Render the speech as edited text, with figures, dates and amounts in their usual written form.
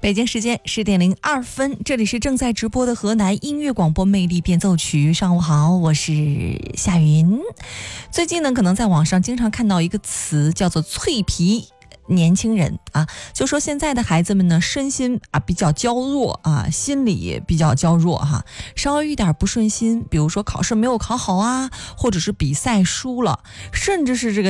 北京时间10:02，这里是正在直播的河南音乐广播魅力变奏曲。上午好，我是夏云。最近呢，可能在网上经常看到一个词，叫做脆皮年轻人啊，就说现在的孩子们呢，身心比较娇弱啊，心理也比较娇弱哈，稍微一点不顺心，比如说考试没有考好啊，或者是比赛输了，甚至是这个